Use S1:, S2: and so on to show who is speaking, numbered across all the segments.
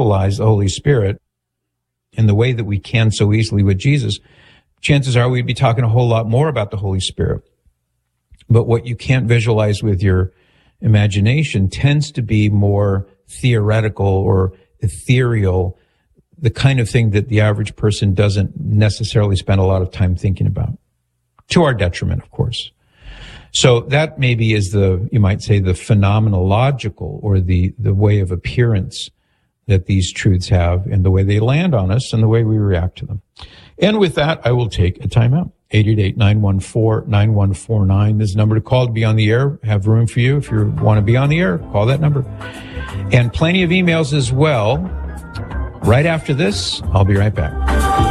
S1: visualize the Holy Spirit in the way that we can so easily with Jesus, chances are we'd be talking a whole lot more about the Holy Spirit. But what you can't visualize with your imagination tends to be more theoretical or ethereal, the kind of thing that the average person doesn't necessarily spend a lot of time thinking about, to our detriment, of course. So that maybe is you might say, the phenomenological or the way of appearance that these truths have and the way they land on us and the way we react to them. And with that, I will take a timeout. 888-914-9149. This is the number to call to be on the air. Have room for you. If you want to be on the air, call that number. And plenty of emails as well. Right after this, I'll be right back.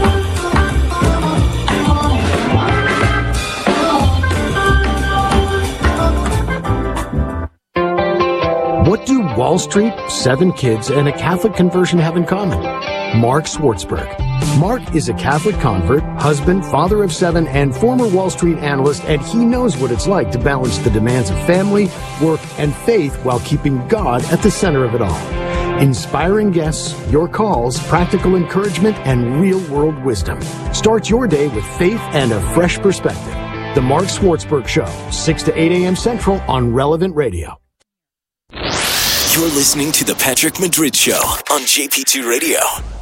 S2: What do Wall Street, 7 kids, and a Catholic conversion have in common? Mark Swartzberg. Mark is a Catholic convert, husband, father of 7, and former Wall Street analyst, and he knows what it's like to balance the demands of family, work, and faith while keeping God at the center of it all. Inspiring guests, your calls, practical encouragement, and real-world wisdom. Start your day with faith and a fresh perspective. The Mark Swartzberg Show, 6 to 8 a.m. Central on Relevant Radio.
S3: You're listening to The Patrick Madrid Show on JP2 Radio.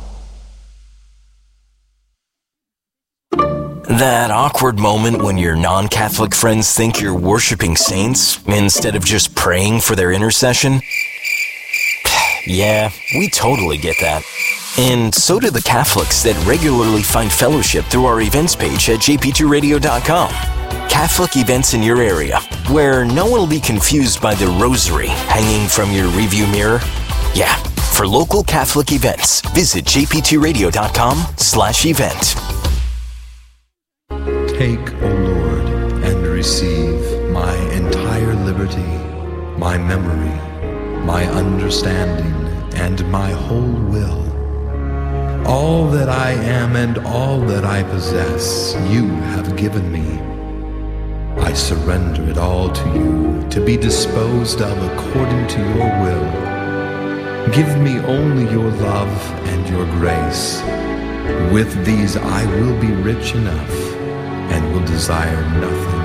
S3: That awkward moment when your non-Catholic friends think you're worshiping saints instead of just praying for their intercession? Yeah, we totally get that. And so do the Catholics that regularly find fellowship through our events page at jp2radio.com. Catholic events in your area, where no one will be confused by the rosary hanging from your review mirror. Yeah, for local Catholic events, visit jp2radio.com/event.
S4: Take, O Lord, and receive my entire liberty, my memory, my understanding, and my whole will. All that I am and all that I possess, you have given me. I surrender it all to you, to be disposed of according to your will. Give me only your love and your grace. With these I will be rich enough and will desire nothing